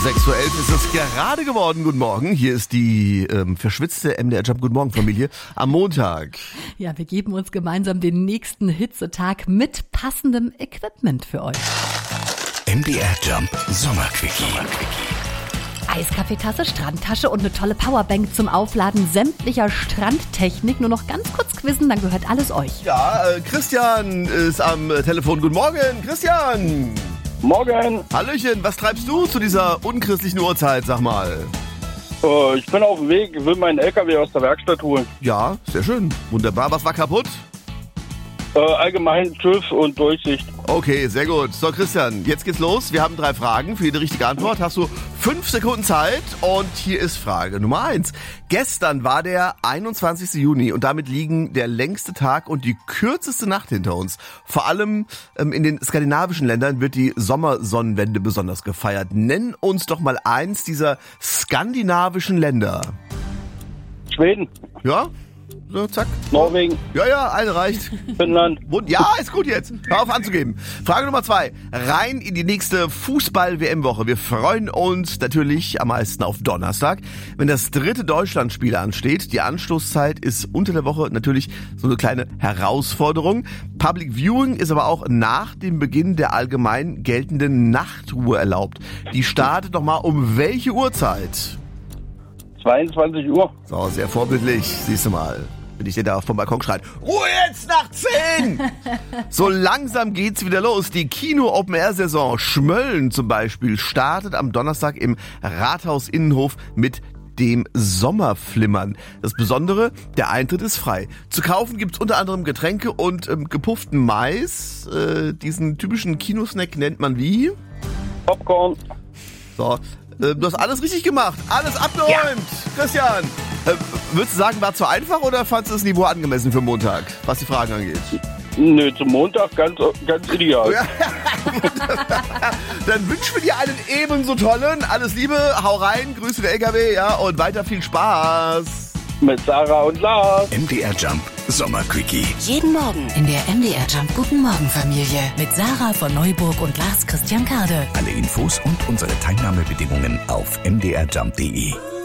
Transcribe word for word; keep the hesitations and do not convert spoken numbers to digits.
sechs Uhr elf ist es gerade geworden. Guten Morgen. Hier ist die ähm, verschwitzte M D R Jump Guten Morgen Familie am Montag. Ja, wir geben uns gemeinsam den nächsten Hitzetag mit passendem Equipment für euch. M D R Jump Sommerquickie. Eiskaffeetasse, Strandtasche und eine tolle Powerbank zum Aufladen sämtlicher Strandtechnik. Nur noch ganz kurz quizzen, dann gehört alles euch. Ja, äh, Christian ist am äh, Telefon. Guten Morgen, Christian. Morgen. Hallöchen, was treibst du zu dieser unchristlichen Uhrzeit, sag mal? Äh, ich bin auf dem Weg, will meinen L K W aus der Werkstatt holen. Ja, sehr schön. Wunderbar. Was war kaputt? Äh, allgemein TÜV und Durchsicht. Okay, sehr gut. So, Christian, jetzt geht's los. Wir haben drei Fragen. Für jede richtige Antwort hast du fünf Sekunden Zeit. Und hier ist Frage Nummer eins. Gestern war der einundzwanzigsten Juni und damit liegen der längste Tag und die kürzeste Nacht hinter uns. Vor allem ähm, in den skandinavischen Ländern wird die Sommersonnenwende besonders gefeiert. Nenn uns doch mal eins dieser skandinavischen Länder. Schweden. Ja? So, zack. Norwegen. Ja, ja, eine reicht. Finnland. Ja, ist gut jetzt. Hör auf anzugeben. Frage Nummer zwei. Rein in die nächste Fußball-W M-Woche. Wir freuen uns natürlich am meisten auf Donnerstag, wenn das dritte Deutschlandspiel ansteht. Die Anstoßzeit ist unter der Woche natürlich so eine kleine Herausforderung. Public Viewing ist aber auch nach dem Beginn der allgemein geltenden Nachtruhe erlaubt. Die startet noch mal um welche Uhrzeit? zweiundzwanzig Uhr. So, sehr vorbildlich. Siehst du mal. Wenn ich dir da vom Balkon schreit, Ruhe jetzt nach zehn! So langsam geht's wieder los. Die Kino-Open-Air-Saison Schmölln zum Beispiel startet am Donnerstag im Rathaus-Innenhof mit dem Sommerflimmern. Das Besondere, der Eintritt ist frei. Zu kaufen gibt's unter anderem Getränke und ähm, gepufften Mais. Äh, diesen typischen Kinosnack nennt man wie? Popcorn. So, äh, du hast alles richtig gemacht. Alles abgeräumt. Ja. Christian, äh, würdest du sagen, war zu einfach oder fandest du das Niveau angemessen für Montag, was die Fragen angeht? Nö, zum Montag ganz, ganz ideal. Ja. Dann wünschen wir dir einen ebenso tollen. Alles Liebe, hau rein, Grüße der L K W, ja, und weiter viel Spaß. Mit Sarah und Lars. M D R Jump Sommerquickie. Jeden Morgen in der M D R Jump Guten Morgen Familie mit Sarah von Neuburg und Lars Christian Kade. Alle Infos und unsere Teilnahmebedingungen auf m d r jump punkt d e.